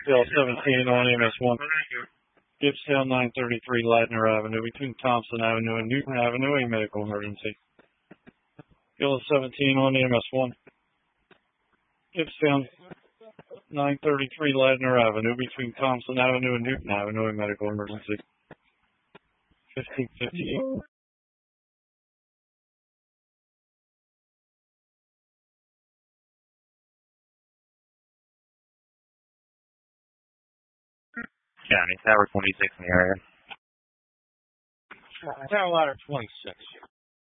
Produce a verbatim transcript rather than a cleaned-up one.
Bill seventeen on M S one. Gibbstown nine thirty-three Ladner Avenue between Thompson Avenue and Newton Avenue, a medical emergency. Bill seventeen on M S one. Gibbstown nine thirty-three Ladner Avenue between Thompson Avenue and Newton Avenue, a medical emergency. fifteen fifty-eight. County, Tower twenty-six in the area. Tower Ladder twenty-six.